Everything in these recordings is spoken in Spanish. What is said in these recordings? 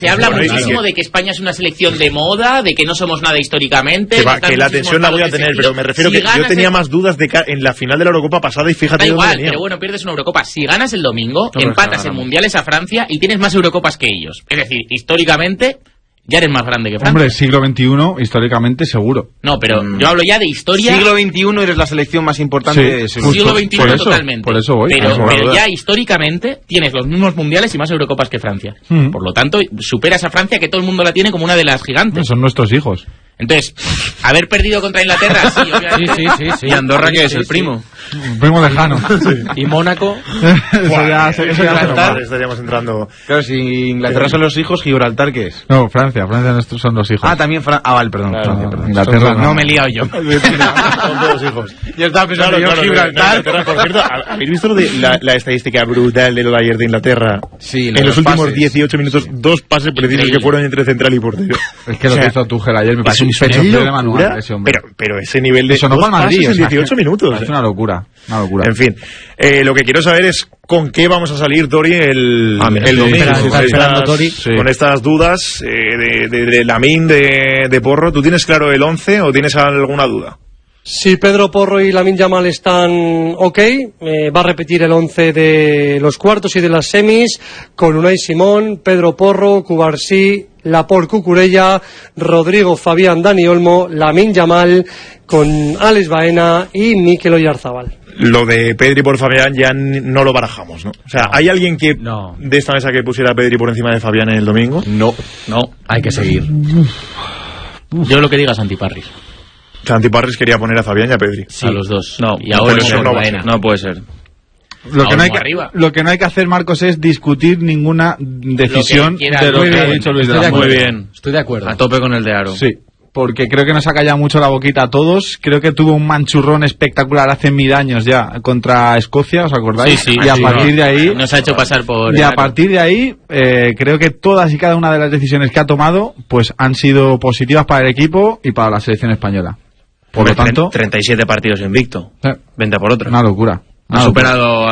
Se habla muchísimo de que España es una selección de moda, de que no somos nada históricamente. Que la tensión la voy a tener, pero me refiero que yo tenía más dudas en la final de la Eurocopa pasada y fíjate dónde venía. Igual, pero bueno, pierdes una Eurocopa. Si ganas el domingo, empatas en mundiales a Francia y tienes más Eurocopas que ellos. Es decir, históricamente ya eres más grande que Francia. Hombre, siglo XXI, históricamente, seguro. No, pero yo hablo ya de historia. Siglo XXI eres la selección más importante. Sí, siglo XXI totalmente. Por eso voy. Pero ya históricamente tienes los mismos mundiales y más Eurocopas que Francia. Por lo tanto, superas a Francia, que todo el mundo la tiene como una de las gigantes. Son nuestros hijos. Entonces, haber perdido contra Inglaterra, sí, obviamente. Sí. ¿Y Andorra qué es? ¿El primo? Primo lejano. ¿Y Mónaco? Gibraltar. Estaríamos entrando. Claro, si Inglaterra son los hijos, ¿Gibraltar qué es? No, Francia son los hijos. También vale, perdón. Claro, Francia, perdón. Inglaterra no me he liado yo. Son todos hijos. Yo estaba pensando Gibraltar. Por cierto, ¿habéis visto lo de la estadística brutal de lo de ayer de Inglaterra? Sí, en los últimos 18 minutos, 2 pases precisos que fueron entre central y portero. Es que lo que hizo Tuchel ayer me parece un pecho de manual ese hombre. Pero ese nivel de eso no 2 Madrid, pases en 18 minutos. Es una locura. En fin, lo que quiero saber es con qué vamos a salir, Tori, el domingo. Con estas dudas de Lamine, de Porro. ¿Tú tienes claro el 11 o tienes alguna duda? Sí, Pedro Porro y Lamine Yamal están ok. Va a repetir el 11 de los cuartos y de las semis con Unai Simón, Pedro Porro, Cubarsí, Laporte, Cucurella, Rodrigo, Fabián, Dani Olmo, Lamine Yamal con Alex Baena y Mikel Oyarzabal. Lo de Pedri por Fabián ya no lo barajamos, ¿no? O sea, ¿hay alguien que de esta mesa que pusiera a Pedri por encima de Fabián en el domingo? No, hay que seguir. Yo lo que diga Santi Parris. Santi Parris quería poner a Fabián y a Pedri. Sí, a los dos. No, y ahora no puede ser. Lo que no hay que hacer, Marcos, es discutir ninguna decisión de lo que ha dicho Luis de la Muy bien. Estoy de acuerdo. A tope con el de Aro. Sí. Porque creo que nos ha callado mucho la boquita a todos. Creo que tuvo un manchurrón espectacular hace 1000 años ya contra Escocia, ¿os acordáis? Sí. Y a partir de ahí nos ha hecho pasar por... Y a partir de ahí creo que todas y cada una de las decisiones que ha tomado pues han sido positivas para el equipo y para la selección española. Por lo tanto... 37 partidos invicto. Vente por otra. Una locura. Ha superado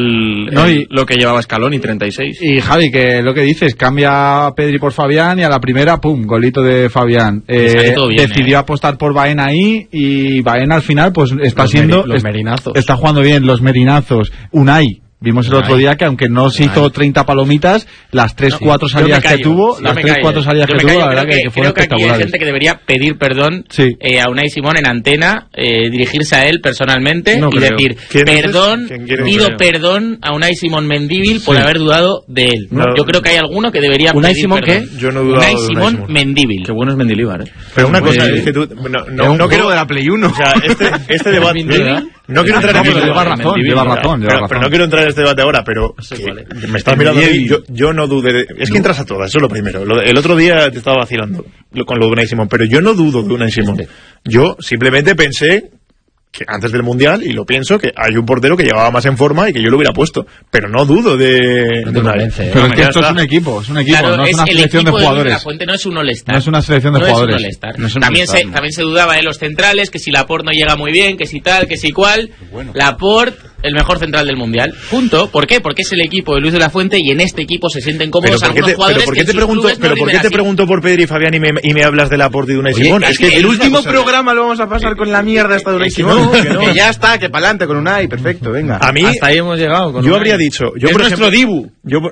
lo que llevaba Scaloni, 36. Y Javi, que lo que dices, cambia a Pedri por Fabián y a la primera, pum, golito de Fabián. Decidió apostar por Baena ahí y Baena al final pues está está jugando bien, los merinazos. Unai. Vimos el otro día que aunque no se hizo 30 palomitas, las 3-4 salidas que tuvo, la verdad que fueron espectaculares. Aquí hay gente que debería pedir perdón a Unai Simón en antena, dirigirse a él personalmente y decir, pido perdón a Unai Simón Mendívil por haber dudado de él. Yo creo que hay alguno que debería pedir Simón perdón. Yo no he dudado Unai Simón Mendívil. Qué bueno es Mendilibar, Pero una cosa es que tú... No quiero de la Play 1. O sea, este debate... No quiero entrar en lleva razón. Pero no quiero entrar en este debate ahora, pero me estás mirando a mí, yo no dude es que entras a todas, eso es lo primero. El otro día te estaba vacilando con lo de Unai Simón, pero yo no dudo de Unai Simón. Yo simplemente pensé que antes del Mundial, y lo pienso, que hay un portero que llevaba más en forma y que yo lo hubiera puesto, pero no dudo de Unai. Pero es que esto es un equipo, claro, no es una selección de jugadores. La Fuente no es un All-Star. No es una selección de jugadores. También se dudaba de los centrales, que si Laporte no llega muy bien, que si tal, que si cual. Laporte, el mejor central del Mundial. Punto. ¿Por qué? Porque es el equipo de Luis de la Fuente y en este equipo se sienten cómodos algunos jugadores. ¿Por qué te pregunto por Pedri y Fabián y me hablas de Laporte y de Unai Simón? Es que el último programa lo vamos a pasar con la mierda esta de Unai Simón. Que ya está, que para adelante con Unai, perfecto, venga. A mí, hasta ahí hemos llegado. Yo habría dicho, es nuestro Dibu.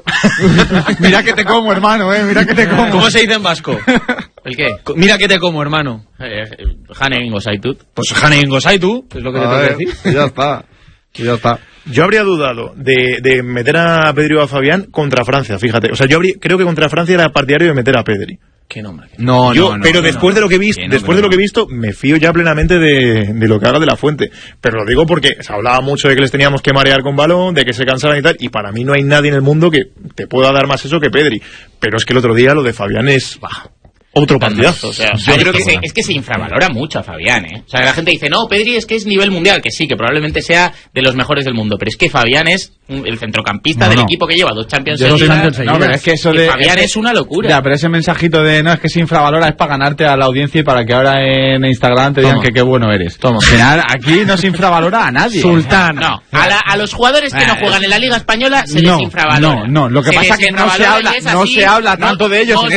Mira que te como, hermano, mira que te como. ¿Cómo se dice en vasco? ¿El qué? Mira que te como, hermano. Jane Ingosaitu. Pues Jane Ingosaitu, es lo que te tengo que decir. Ya está. Yo habría dudado de meter a Pedri o a Fabián contra Francia, fíjate. O sea, creo que contra Francia era partidario de meter a Pedri. ¿Qué nombre? Pero después de lo que he visto, me fío ya plenamente de lo que haga de la Fuente. Pero lo digo porque se hablaba mucho de que les teníamos que marear con balón, de que se cansaran y tal, y para mí no hay nadie en el mundo que te pueda dar más eso que Pedri. Pero es que el otro día lo de Fabián es... otro partidazo. O sea, yo creo que es que se infravalora mucho a Fabián, ¿eh? O sea, la gente dice, no, Pedri es que es nivel mundial, que sí, que probablemente sea de los mejores del mundo, pero es que Fabián es el centrocampista del equipo que lleva 2 Champions seguidas. No, pero es que eso de... Fabián es una locura. Ya, pero ese mensajito de, no, es que se infravalora es para ganarte a la audiencia y para que ahora en Instagram te digan que qué bueno eres. Al final, aquí no se infravalora a nadie. Sultán. No, a los jugadores que no juegan en la Liga Española se les infravalora. No, lo que pasa es que no se habla tanto de ellos en